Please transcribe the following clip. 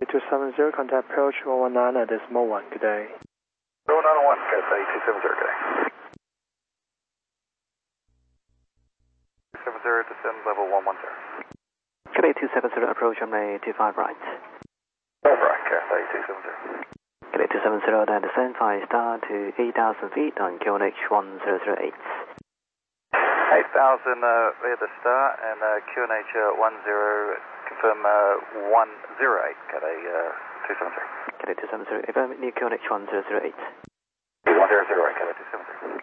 270, contact approach 119 at decimal 1, good day. 901, Cathay 270, good day. 270, descend level 110. Good day, 270, approach runway 25 right. Over, Cathay 270. Good day, 270, then descend 5 star to 8,000 feet on QNH 1008. 8,000 via the star and QNH 10, confirm 108, Cathay 270. Good day, 270, affirm near QNH 1008. 1008, Cathay 270.